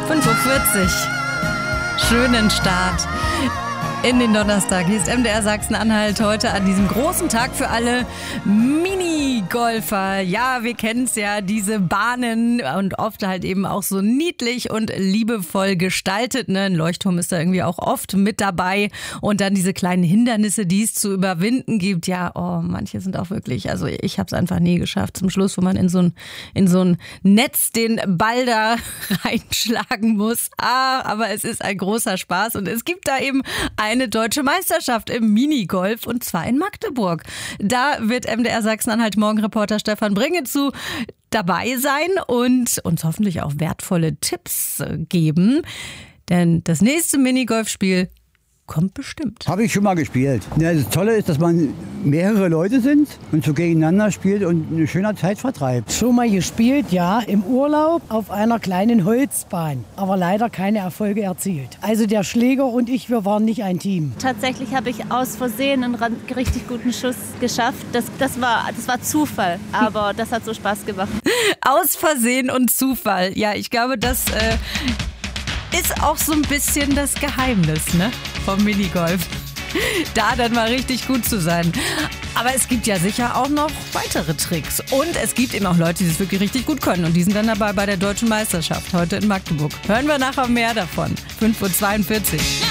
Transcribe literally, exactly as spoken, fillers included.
fünf Uhr vierzig. Schönen Start in den Donnerstag. Hier ist M D R Sachsen-Anhalt heute an diesem großen Tag für alle Minigolfer. Ja, wir kennen es ja, diese Bahnen und oft halt eben auch so niedlich und liebevoll gestaltet. Ne? Ein Leuchtturm ist da irgendwie auch oft mit dabei. Und dann diese kleinen Hindernisse, die es zu überwinden gibt. Ja, oh, manche sind auch wirklich, also ich habe es einfach nie geschafft. Zum Schluss, wo man in so ein, in so ein Netz den Ball da reinschlagen muss. Ah, aber es ist ein großer Spaß und es gibt da eben ein eine deutsche Meisterschaft im Minigolf und zwar in Magdeburg. Da wird M D R Sachsen-Anhalt Morgenreporter Stefan Bringe zu dabei sein und uns hoffentlich auch wertvolle Tipps geben. Denn das nächste Minigolfspiel kommt bestimmt. Habe ich schon mal gespielt. Ja, das Tolle ist, dass man mehrere Leute sind und so gegeneinander spielt und eine schöne Zeit vertreibt. Schon mal gespielt, ja, im Urlaub auf einer kleinen Holzbahn, aber leider keine Erfolge erzielt. Also der Schläger und ich, wir waren nicht ein Team. Tatsächlich habe ich aus Versehen einen richtig guten Schuss geschafft. Das, das, war, das war Zufall, aber das hat so Spaß gemacht. Aus Versehen und Zufall. Ja, ich glaube, das äh, ist auch so ein bisschen das Geheimnis, ne, vom Minigolf. Da dann mal richtig gut zu sein. Aber es gibt ja sicher auch noch weitere Tricks. Und es gibt eben auch Leute, die es wirklich richtig gut können. Und die sind dann dabei bei der Deutschen Meisterschaft heute in Magdeburg. Hören wir nachher mehr davon. fünf Uhr zweiundvierzig.